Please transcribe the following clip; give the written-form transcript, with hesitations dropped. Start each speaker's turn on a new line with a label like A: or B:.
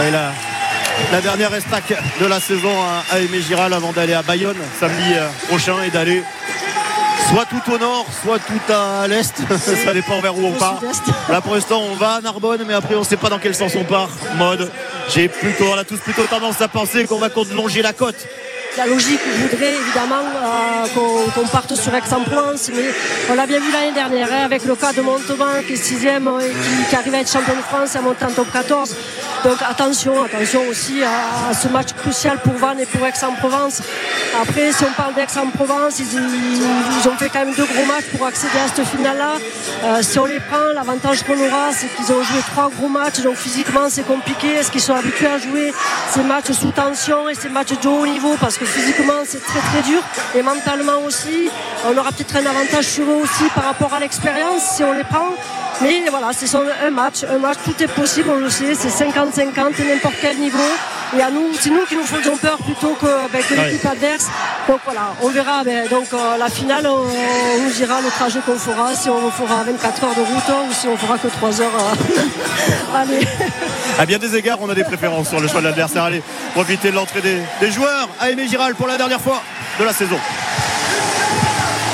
A: Et la dernière estac de la saison à Aimé Giral avant d'aller à Bayonne samedi prochain et d'aller soit tout au nord, soit tout à l'est. Ça dépend vers où on part. Là pour l'instant on va à Narbonne, mais après on ne sait pas dans quel sens on part. Mode, on a tous plutôt tendance à penser qu'on va longer la côte.
B: La logique voudrait évidemment qu'on parte sur Aix-en-Provence, mais on l'a bien vu l'année dernière avec le cas de Montauban qui est 6e et qui arrive à être champion de France et à monter en top 14. Donc attention aussi à ce match crucial pour Vannes et pour Aix-en-Provence. Après, si on parle d'Aix-en-Provence, ils ont fait quand même 2 gros matchs pour accéder à cette finale-là. Si on les prend, l'avantage qu'on aura, c'est qu'ils ont joué 3 gros matchs, donc physiquement c'est compliqué. Est-ce qu'ils sont habitués à jouer ces matchs sous tension et ces matchs de haut niveau, parce que physiquement c'est très très dur, et mentalement aussi on aura peut-être un avantage sur eux aussi par rapport à l'expérience si on les prend. Mais voilà, c'est un match, tout est possible, on le sait, c'est 50-50 n'importe quel niveau, et c'est nous qui nous faisons peur plutôt que l'équipe adverse. Donc voilà, on verra. La finale, on nous dira le trajet qu'on fera, si on fera 24 heures de route ou si on fera que 3 heures. Allez.
A: À bien des égards, on a des préférences sur le choix de l'adversaire. Allez, profitez de l'entrée des joueurs à Aimé Giral pour la dernière fois de la saison.